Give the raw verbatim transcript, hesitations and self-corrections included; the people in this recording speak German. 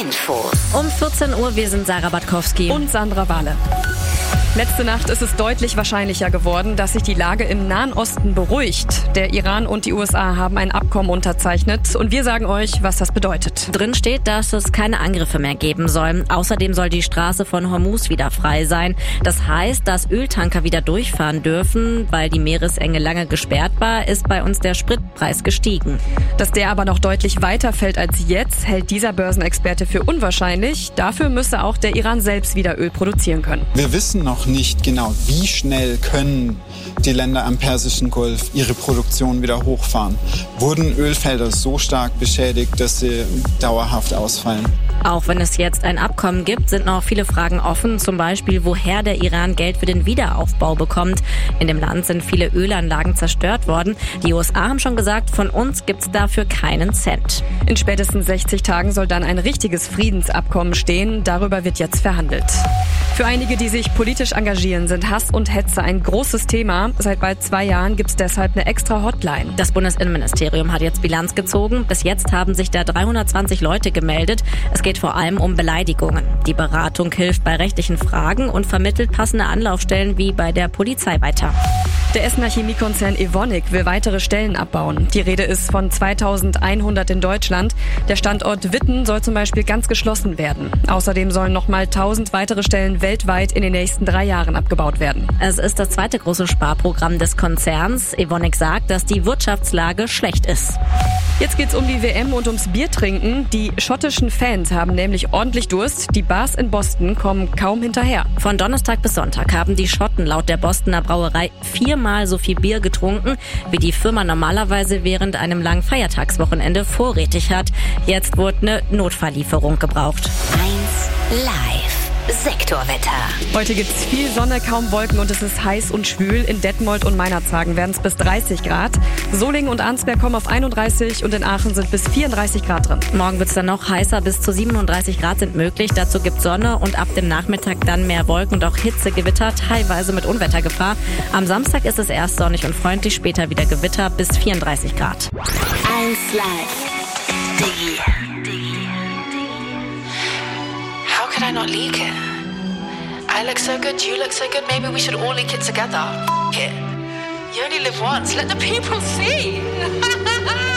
Infos. Um vierzehn Uhr, wir sind Sarah Batkowski und Sandra Wahle. Letzte Nacht ist es deutlich wahrscheinlicher geworden, dass sich die Lage im Nahen Osten beruhigt. Der Iran und die U S A haben ein Abkommen unterzeichnet und wir sagen euch, was das bedeutet. Drin steht, dass es keine Angriffe mehr geben soll. Außerdem soll die Straße von Hormuz wieder frei sein. Das heißt, dass Öltanker wieder durchfahren dürfen. Weil die Meeresenge lange gesperrt war, ist bei uns der Spritpreis gestiegen. Dass der aber noch deutlich weiter fällt als jetzt, hält dieser Börsenexperte für unwahrscheinlich. Dafür müsse auch der Iran selbst wieder Öl produzieren können. Wir wissen noch nicht genau, wie schnell können die Länder am Persischen Golf ihre Produktion wieder hochfahren. Wurden Ölfelder so stark beschädigt, dass sie dauerhaft ausfallen? Auch wenn es jetzt ein Abkommen gibt, sind noch viele Fragen offen. Zum Beispiel, woher der Iran Geld für den Wiederaufbau bekommt. In dem Land sind viele Ölanlagen zerstört worden. Die U S A haben schon gesagt, von uns gibt's dafür keinen Cent. In spätestens sechzig Tagen soll dann ein richtiges Friedensabkommen stehen. Darüber wird jetzt verhandelt. Für einige, die sich politisch engagieren, sind Hass und Hetze ein großes Thema. Seit bald zwei Jahren gibt es deshalb eine extra Hotline. Das Bundesinnenministerium hat jetzt Bilanz gezogen. Bis jetzt haben sich da dreihundertzwanzig Leute gemeldet. Es geht vor allem um Beleidigungen. Die Beratung hilft bei rechtlichen Fragen und vermittelt passende Anlaufstellen wie bei der Polizei weiter. Der Essener Chemiekonzern Evonik will weitere Stellen abbauen. Die Rede ist von zweitausendeinhundert in Deutschland. Der Standort Witten soll zum Beispiel ganz geschlossen werden. Außerdem sollen nochmal tausend weitere Stellen weltweit in den nächsten drei Jahren abgebaut werden. Es ist das zweite große Sparprogramm des Konzerns. Evonik sagt, dass die Wirtschaftslage schlecht ist. Jetzt geht's um die W M und ums Biertrinken. Die schottischen Fans haben nämlich ordentlich Durst. Die Bars in Boston kommen kaum hinterher. Von Donnerstag bis Sonntag haben die Schotten laut der Bostoner Brauerei viermal so viel Bier getrunken, wie die Firma normalerweise während einem langen Feiertagswochenende vorrätig hat. Jetzt wurde eine Notfalllieferung gebraucht. eins Live. Sektorwetter. Heute gibt's viel Sonne, kaum Wolken und es ist heiß und schwül. In Detmold und Meinerzhagen werden es bis dreißig Grad. Solingen und Arnsberg kommen auf einunddreißig und in Aachen sind bis vierunddreißig Grad drin. Morgen wird's dann noch heißer, bis zu siebenunddreißig Grad sind möglich. Dazu gibt's Sonne und ab dem Nachmittag dann mehr Wolken und auch Hitzegewitter, teilweise mit Unwettergefahr. Am Samstag ist es erst sonnig und freundlich, später wieder Gewitter bis vierunddreißig Grad. eins Live. Digi. How could I not leak it? I look so good, you look so good, maybe we should all leak it together. F it. You only live once, let the people see.